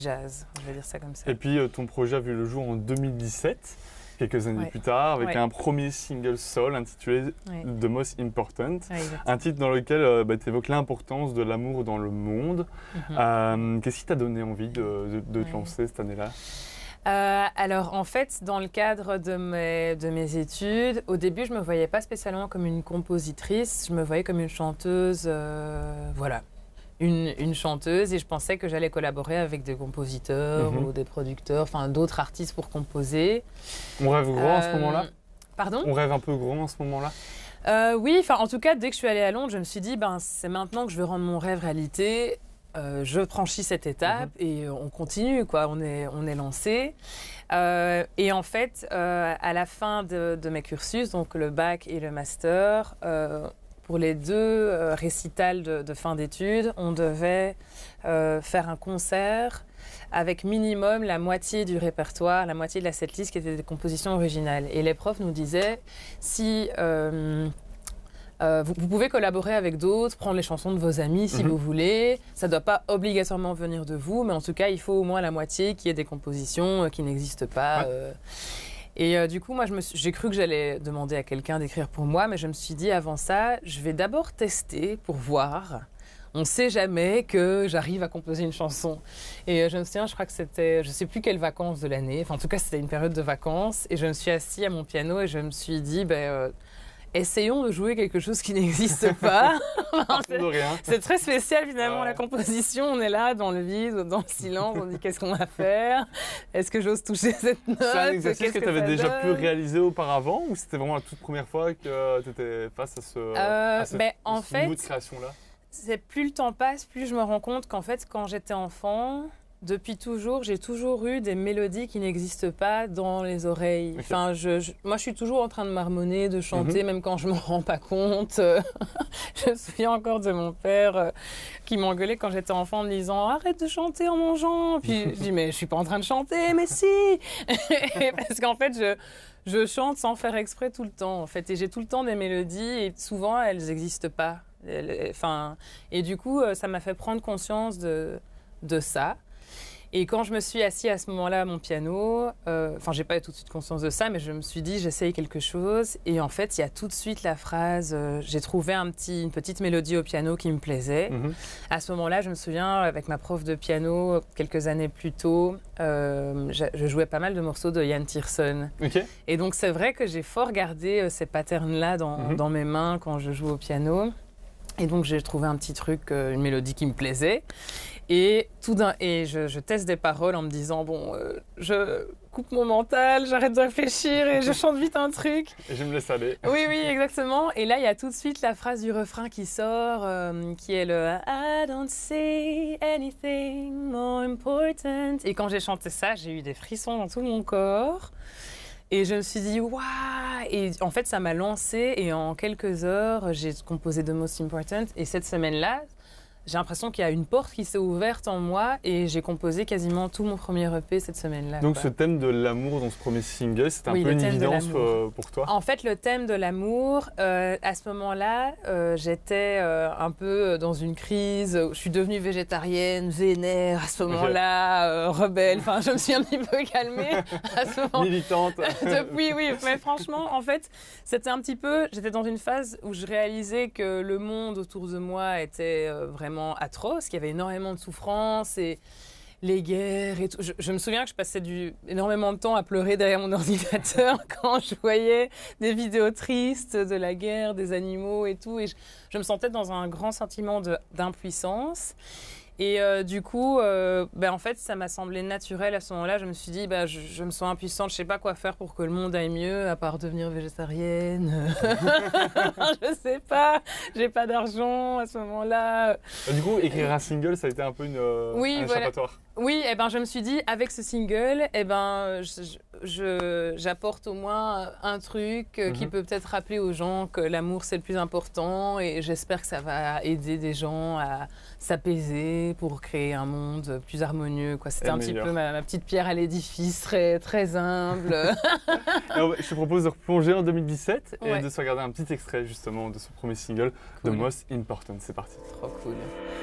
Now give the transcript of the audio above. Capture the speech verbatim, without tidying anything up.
jazz, je vais dire ça comme ça. Et puis euh, ton projet a vu le jour en deux mille dix-sept, quelques années Ouais. plus tard, avec Ouais. un premier single soul intitulé Ouais. The Most Important, Ouais, exactement. un titre dans lequel euh, bah, tu évoques l'importance de l'amour dans le monde. Mhm. Euh, Qu'est-ce qui t'a donné envie de, de, de te Ouais. lancer cette année-là? Euh, alors en fait, dans le cadre de mes, de mes études, au début, je ne me voyais pas spécialement comme une compositrice, je me voyais comme une chanteuse, euh, voilà, une, une chanteuse, et je pensais que j'allais collaborer avec des compositeurs Mhm. ou des producteurs, enfin d'autres artistes pour composer. On rêve grand à ce Euh, moment-là? Pardon? On rêve un peu grand à ce moment-là? Euh, oui, enfin en tout cas, dès que je suis allée à Londres, je me suis dit, ben, c'est maintenant que je veux rendre mon rêve réalité. Euh, je franchis cette étape Mhm. et on continue, quoi. On est, on est lancé. Euh, et en fait, euh, à la fin de, de mes cursus, donc le bac et le master, euh, pour les deux euh, récitals de, de fin d'études, on devait euh, faire un concert avec minimum la moitié du répertoire, la moitié de la setlist qui était des compositions originales. Et les profs nous disaient, si... euh, Euh, vous, vous pouvez collaborer avec d'autres, prendre les chansons de vos amis si Mhm. vous voulez. Ça ne doit pas obligatoirement venir de vous, mais en tout cas, il faut au moins la moitié qui est des compositions euh, qui n'existent pas. Ouais. euh. Et euh, du coup, moi, je me suis- j'ai cru que j'allais demander à quelqu'un d'écrire pour moi, mais je me suis dit avant ça, je vais d'abord tester pour voir. On ne sait jamais que j'arrive à composer une chanson. Et euh, je me souviens, je crois que c'était, je ne sais plus quelles vacances de l'année, enfin en tout cas, c'était une période de vacances. Et je me suis assise à mon piano et je me suis dit, ben... euh, essayons de jouer quelque chose qui n'existe pas. Partout de rien. C'est très spécial finalement Ouais. la composition. On est là dans le vide, dans le silence. On dit qu'est-ce qu'on va faire? Est-ce que j'ose toucher cette note? C'est un exercice Qu'est-ce que tu avais ça déjà pu donne? réaliser auparavant ou c'était vraiment la toute première fois que tu étais face à ce, Euh, à ce, ben, en à ce fait, niveau de création-là? C'est plus le temps passe, plus je me rends compte qu'en fait, quand j'étais enfant, depuis toujours, j'ai toujours eu des mélodies qui n'existent pas dans les oreilles. Ok. Enfin, je, je- moi, je suis toujours en train de marmonner, de chanter, Mhm. même quand je me rends pas compte. Euh, je me souviens encore de mon père euh, qui m'engueulait quand j'étais enfant en me disant arrête de chanter en mangeant. Puis je dis mais je suis pas en train de chanter, mais si. Parce qu'en fait, je je chante sans faire exprès tout le temps. En fait, et j'ai tout le temps des mélodies et souvent elles n'existent pas. Elles- Enfin, et du coup, euh, ça m'a fait prendre conscience de de ça. Et quand je me suis assise à ce moment-là à mon piano, euh, enfin, j'ai pas eu tout de suite conscience de ça, mais je me suis dit, j'essaye quelque chose. Et en fait, il y a tout de suite la phrase, euh, j'ai trouvé un petit, une petite mélodie au piano qui me plaisait. Mhm. À ce moment-là, je me souviens, avec ma prof de piano, quelques années plus tôt, euh, je, je jouais pas mal de morceaux de Yann Tiersen. Ok. Et donc, c'est vrai que j'ai fort gardé euh, ces patterns-là dans, Mhm. dans mes mains quand je joue au piano. Et donc, j'ai trouvé un petit truc, euh, une mélodie qui me plaisait. Et, tout d'un, et je, je teste des paroles en me disant, bon, euh, je coupe mon mental, j'arrête de réfléchir et je chante vite un truc. Et je me laisse aller. Oui, oui, exactement. Et là, il y a tout de suite la phrase du refrain qui sort, euh, qui est le I don't say anything more important. Et quand j'ai chanté ça, j'ai eu des frissons dans tout mon corps. Et je me suis dit, waouh! Et en fait, ça m'a lancée. Et en quelques heures, j'ai composé The Most Important. Et cette semaine-là, j'ai l'impression qu'il y a une porte qui s'est ouverte en moi. Et j'ai composé quasiment tout mon premier E P cette semaine-là. Donc quoi. ce thème de l'amour dans ce premier single, c'était un Oui, peu le une thème de évidence l'amour. euh, pour toi? En fait, le thème de l'amour, euh, à ce moment-là, euh, j'étais euh, un peu dans une crise. Je suis devenue végétarienne, vénère à ce moment-là, euh, rebelle. Enfin, je me suis un petit peu calmée à ce moment. Militante. Depuis, oui, mais franchement, en fait, c'était un petit peu. J'étais dans une phase où je réalisais que le monde autour de moi était euh, vraiment atroce, qu'il y avait énormément de souffrance et les guerres et tout. Je, je me souviens que je passais du, énormément de temps à pleurer derrière mon ordinateur quand je voyais des vidéos tristes de la guerre, des animaux et tout. Et je, je me sentais dans un grand sentiment de- d'impuissance. Et euh, du coup, euh, ben en fait, ça m'a semblé naturel à ce moment-là. Je me suis dit, ben, je, je me sens impuissante, je ne sais pas quoi faire pour que le monde aille mieux, à part devenir végétarienne. Je ne sais pas, j'ai pas d'argent à ce moment-là. Du coup, écrire un single, ça a été un peu une, euh, Oui, un voilà. échappatoire. Oui, eh ben, je me suis dit, avec ce single, eh ben, je- je- j'apporte au moins un truc euh, qui Mhm. peut peut-être rappeler aux gens que l'amour, c'est le plus important. Et j'espère que ça va aider des gens à s'apaiser pour créer un monde plus harmonieux, quoi. C'était Et un petit meilleur. peu ma, ma petite pierre à l'édifice, très, très humble. Alors, je te propose de replonger en deux mille dix-sept et Ouais. de se regarder un petit extrait justement de ce premier single, The Cool. Most Important. C'est parti. Trop cool.